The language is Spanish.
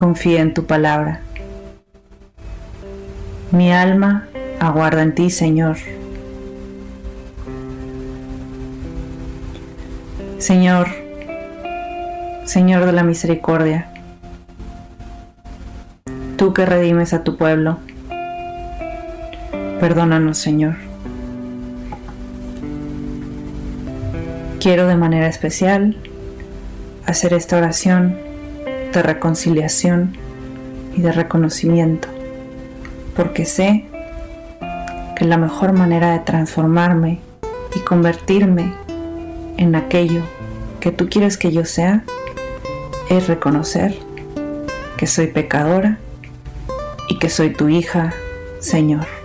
confía en tu palabra. Mi alma aguarda en ti, Señor. Señor, Señor de la misericordia, tú que redimes a tu pueblo, perdónanos, Señor. Quiero de manera especial hacer esta oración de reconciliación y de reconocimiento, porque sé que la mejor manera de transformarme y convertirme en aquello que tú quieres que yo sea es reconocer que soy pecadora y que soy tu hija, Señor.